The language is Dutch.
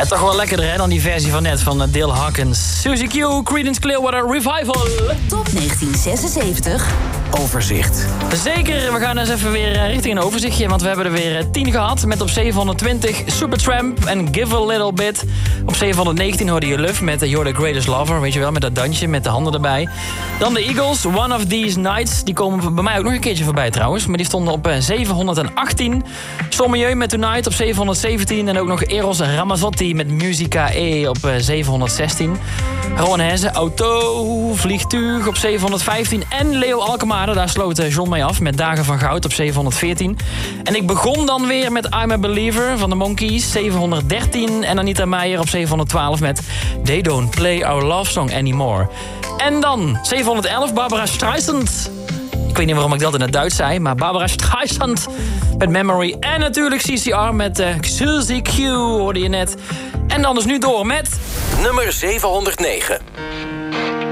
Ja, toch wel lekkerder hè, dan die versie van net van Dale Hawkins. Suzy Q, Creedence Clearwater Revival. Top 1976. Overzicht. Zeker, we gaan eens even weer richting een overzichtje. Want we hebben er weer 10 gehad. Met op 720 Supertramp en Give a Little Bit. Op 719 hoorde je Love met You're the Greatest Lover. Weet je wel, met dat dansje, met de handen erbij. Dan de Eagles, One of These Nights. Die komen bij mij ook nog een keertje voorbij trouwens. Maar die stonden op 718. Sommieu met Tonight op 717. En ook nog Eros Ramazzotti met Musica E op 716. Rowan Hesse, Auto, Vliegtuig op 715. En Leo Alkemade, daar sloot John mee af met Dagen van Goud op 714. En ik begon dan weer met I'm a Believer van de Monkees, 713. En Anita Meijer op 712 met They Don't Play Our Love Song Anymore. En dan 711 Barbara Streisand. Ik weet niet waarom ik dat in het Duits zei, maar Barbara Streisand met Memory. En natuurlijk CCR met Suzy Q, hoorde je net. En dan dus nu door met... Nummer 709.